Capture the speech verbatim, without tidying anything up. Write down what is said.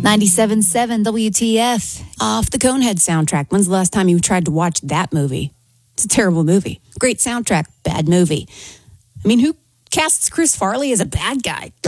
ninety-seven point seven W T F. Off the Conehead soundtrack. When's the last time you tried to watch that movie? It's a terrible movie. Great soundtrack, bad movie. I mean, who casts Chris Farley as a bad guy?